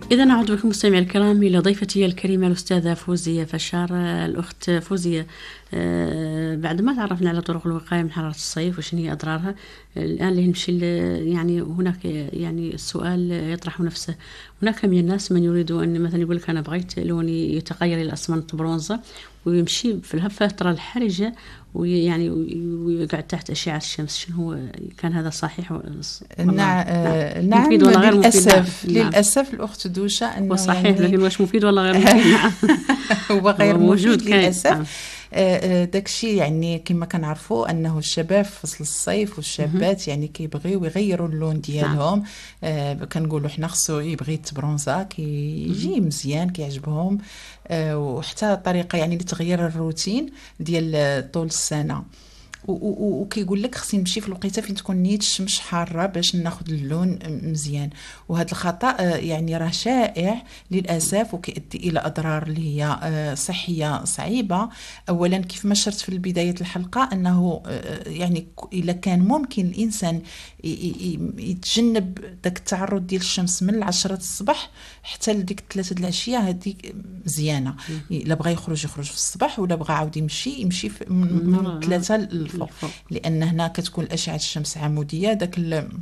إذا نعود بكم مستمعي الكرام إلى ضيفتي الكريمة الأستاذة فوزية فشار. الأخت فوزية، بعد ما تعرفنا على طرق الوقاية من حرارة الصيف وشنو هي أضرارها، الآن اللي نمشي يعني هناك يعني السؤال يطرح نفسه. هناك من الناس من يريد أن مثلا يقول لك أنا بغيت لوني يتغير إلى أسمنت برونزة ويمشي في الفترة الحرجة ويعني ويقعد تحت أشعة الشمس، شنو هو كان هذا صحيح؟ نعم مفيد ولا غير مفيد؟ للأسف الأخت دوشة أنه هو صحيح يعني لكن واش مفيد ولا غير مفيد؟ نعم هو غير موجود مفيد للأسف. داكشي يعني كما كنعرفوا أنه الشباب في فصل الصيف والشابات يعني كيبغيو يغيروا اللون ديالهم. كنقولوا حنا خصو يبغي يتبرونزا كيجي مزيان كيعجبهم، وحتى طريقة يعني لتغيير الروتين ديال طول السنة. وكيقول لك خصني نمشي في الوقيته فين تكون نيت الشمس حاره باش ناخذ اللون مزيان. وهذا الخطا يعني راه شائع للاسف وكيؤدي الى اضرار اللي هي صحيه صعيبه. اولا كيف ما شرت في بدايه الحلقه انه يعني الا كان ممكن الانسان يتجنب داك التعرض ديال الشمس من 10 الصباح حتى لديك 3 العشيه، هذه مزيانه. الا بغى يخرج في الصباح ولا بغى عاود يمشي من 3 الفوق، لان هنا كتكون الاشعه الشمس عموديه. داك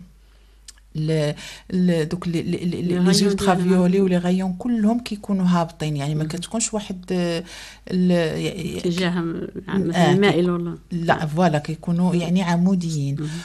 دوك لي زولترافيولي ولي غايون كلهم كيكونوا هابطين، يعني ما كتكونش واحد اتجاه مثلا مائل ولا لا فوالا كيكونوا يعني عموديين.